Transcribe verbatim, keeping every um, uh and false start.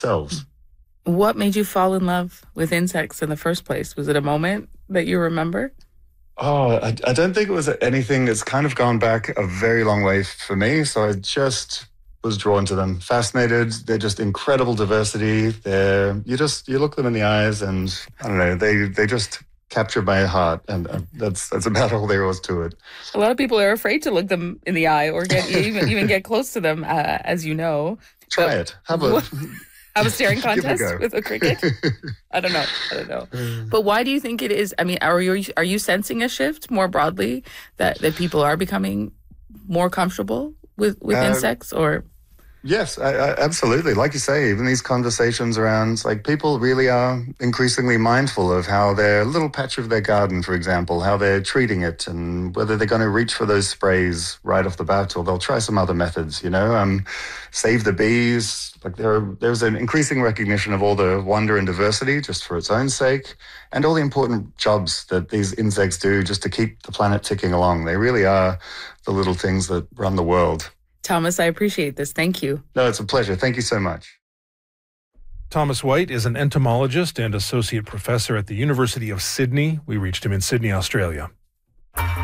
themselves. What made you fall in love with insects in the first place? Was it a moment that you remember? Oh, I, I don't think it was anything. It's kind of gone back a very long way for me. So I just was drawn to them, fascinated. They're just incredible diversity. They're you just you look them in the eyes, and I don't know. They they just captured my heart, and uh, that's that's about all there was to it. A lot of people are afraid to look them in the eye or get even even get close to them, uh, as you know. Try But it. Have a have a staring give it a contest go. with a cricket. I don't know. I don't know. But why do you think it is? I mean, are you are you sensing a shift more broadly that, that people are becoming more comfortable with, with Uh, insects? Or Yes, I, I, absolutely. Like you say, even these conversations around, like people really are increasingly mindful of how their little patch of their garden, for example, how they're treating it, and whether they're going to reach for those sprays right off the bat, or they'll try some other methods. You know, um, save the bees. Like there, are, there's an increasing recognition of all the wonder and diversity just for its own sake, and all the important jobs that these insects do just to keep the planet ticking along. They really are the little things that run the world. Thomas, I appreciate this. Thank you. No, it's a pleasure. Thank you so much. Thomas White is an entomologist and associate professor at the University of Sydney. We reached him in Sydney, Australia.